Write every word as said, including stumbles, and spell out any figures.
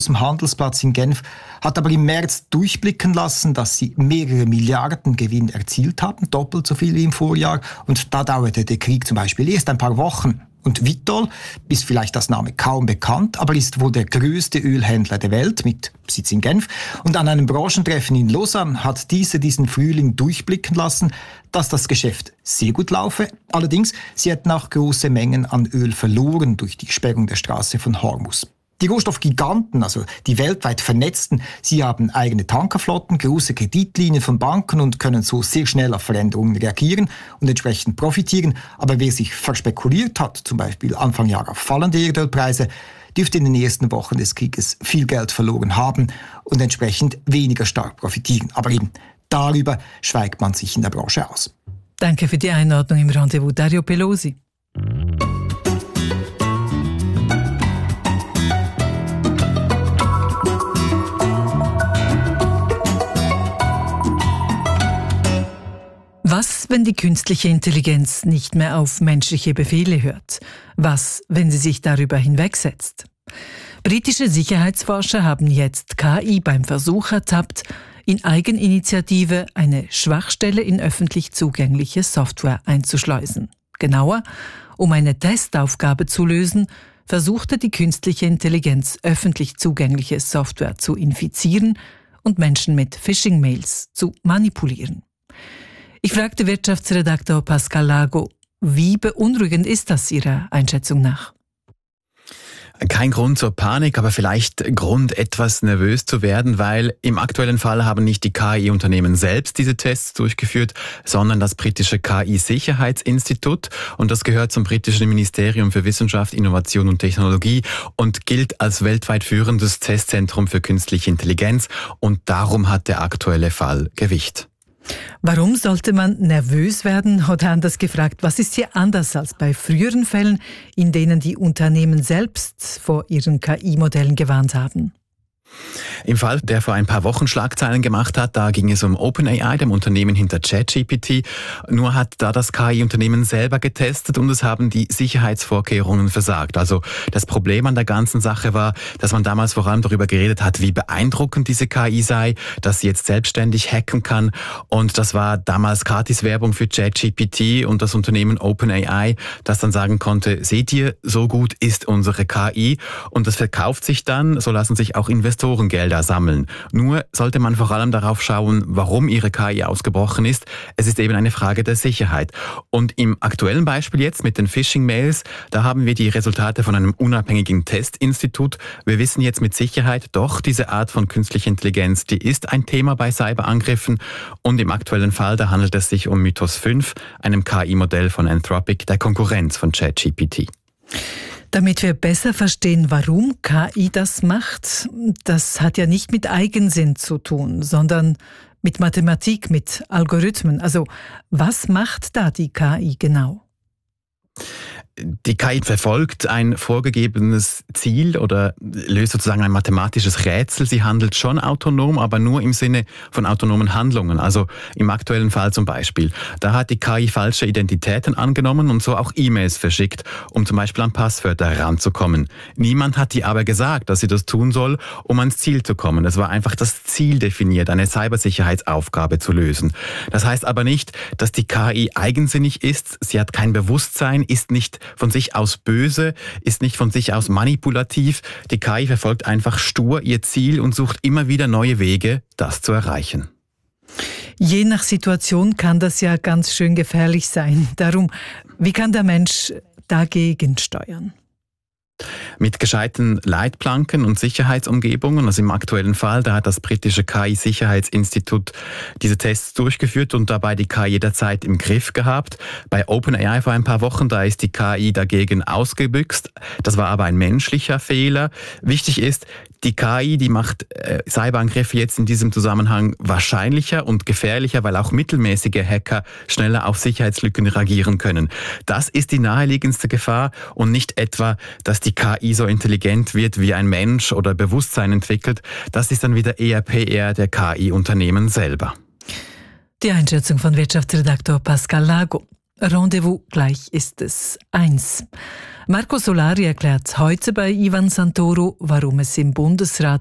dem Handelsplatz in Genf, hat aber im März durchblicken lassen, dass sie mehrere Milliarden Gewinn erzielt haben, doppelt so viel wie im Vorjahr. Und da dauerte der Krieg zum Beispiel erst ein paar Wochen. Und Vitol ist vielleicht das Name kaum bekannt, aber ist wohl der größte Ölhändler der Welt mit Sitz in Genf. Und an einem Branchentreffen in Lausanne hat diese diesen Frühling durchblicken lassen, dass das Geschäft sehr gut laufe. Allerdings, sie hätten auch große Mengen an Öl verloren durch die Sperrung der Straße von Hormuz. Die Rohstoffgiganten, also die weltweit vernetzten, sie haben eigene Tankerflotten, große Kreditlinien von Banken und können so sehr schnell auf Veränderungen reagieren und entsprechend profitieren. Aber wer sich verspekuliert hat, zum Beispiel Anfang Jahr auf fallende Erdölpreise, dürfte in den ersten Wochen des Krieges viel Geld verloren haben und entsprechend weniger stark profitieren. Aber eben darüber schweigt man sich in der Branche aus. Danke für die Einordnung im Rendezvous, Dario Pelosi. Was, wenn die künstliche Intelligenz nicht mehr auf menschliche Befehle hört? Was, wenn sie sich darüber hinwegsetzt? Britische Sicherheitsforscher haben jetzt K I beim Versuch ertappt, in Eigeninitiative eine Schwachstelle in öffentlich zugängliche Software einzuschleusen. Genauer, um eine Testaufgabe zu lösen, versuchte die künstliche Intelligenz öffentlich zugängliche Software zu infizieren und Menschen mit Phishing-Mails zu manipulieren. Ich fragte Wirtschaftsredaktor Pascal Lago, wie beunruhigend ist das Ihrer Einschätzung nach? Kein Grund zur Panik, aber vielleicht Grund, etwas nervös zu werden, weil im aktuellen Fall haben nicht die K I-Unternehmen selbst diese Tests durchgeführt, sondern das britische K I-Sicherheitsinstitut. Und das gehört zum britischen Ministerium für Wissenschaft, Innovation und Technologie und gilt als weltweit führendes Testzentrum für künstliche Intelligenz. Und darum hat der aktuelle Fall Gewicht. Warum sollte man nervös werden? Oder anders gefragt, was ist hier anders als bei früheren Fällen, in denen die Unternehmen selbst vor ihren K I-Modellen gewarnt haben? Im Fall, der vor ein paar Wochen Schlagzeilen gemacht hat, da ging es um OpenAI, dem Unternehmen hinter ChatGPT. Nur hat da das K I-Unternehmen selber getestet und es haben die Sicherheitsvorkehrungen versagt. Also das Problem an der ganzen Sache war, dass man damals vor allem darüber geredet hat, wie beeindruckend diese K I sei, dass sie jetzt selbstständig hacken kann. Und das war damals Gratiswerbung für ChatGPT und das Unternehmen OpenAI, das dann sagen konnte, seht ihr, so gut ist unsere K I. Und das verkauft sich dann, so lassen sich auch Investoren Gelder sammeln. Nur sollte man vor allem darauf schauen, warum ihre K I ausgebrochen ist. Es ist eben eine Frage der Sicherheit. Und im aktuellen Beispiel jetzt mit den Phishing-Mails, da haben wir die Resultate von einem unabhängigen Testinstitut. Wir wissen jetzt mit Sicherheit, doch, diese Art von künstlicher Intelligenz, die ist ein Thema bei Cyberangriffen. Und im aktuellen Fall, da handelt es sich um Mythos fünf, einem K I-Modell von Anthropic, der Konkurrenz von ChatGPT. Damit wir besser verstehen, warum K I das macht, das hat ja nicht mit Eigensinn zu tun, sondern mit Mathematik, mit Algorithmen. Also was macht da die K I genau? Die K I verfolgt ein vorgegebenes Ziel oder löst sozusagen ein mathematisches Rätsel. Sie handelt schon autonom, aber nur im Sinne von autonomen Handlungen. Also im aktuellen Fall zum Beispiel. Da hat die K I falsche Identitäten angenommen und so auch E-Mails verschickt, um zum Beispiel an Passwörter heranzukommen. Niemand hat ihr aber gesagt, dass sie das tun soll, um ans Ziel zu kommen. Es war einfach das Ziel definiert, eine Cybersicherheitsaufgabe zu lösen. Das heißt aber nicht, dass die K I eigensinnig ist. Sie hat kein Bewusstsein, ist nicht von sich aus böse, ist nicht von sich aus manipulativ. Die K I verfolgt einfach stur ihr Ziel und sucht immer wieder neue Wege, das zu erreichen. Je nach Situation kann das ja ganz schön gefährlich sein. Darum, wie kann der Mensch dagegen steuern? Mit gescheiten Leitplanken und Sicherheitsumgebungen, also im aktuellen Fall, da hat das britische K I-Sicherheitsinstitut diese Tests durchgeführt und dabei die K I jederzeit im Griff gehabt. Bei OpenAI vor ein paar Wochen, da ist die K I dagegen ausgebüxt. Das war aber ein menschlicher Fehler. Wichtig ist, die K I, die macht äh, Cyberangriffe jetzt in diesem Zusammenhang wahrscheinlicher und gefährlicher, weil auch mittelmäßige Hacker schneller auf Sicherheitslücken reagieren können. Das ist die naheliegendste Gefahr und nicht etwa, dass die K I so intelligent wird wie ein Mensch oder Bewusstsein entwickelt. Das ist dann wieder eher P R der K I-Unternehmen selber. Die Einschätzung von Wirtschaftsredaktor Pascal Lago. Rendezvous, gleich ist es eins. Marco Solari erklärt heute bei Ivan Santoro, warum es im Bundesrat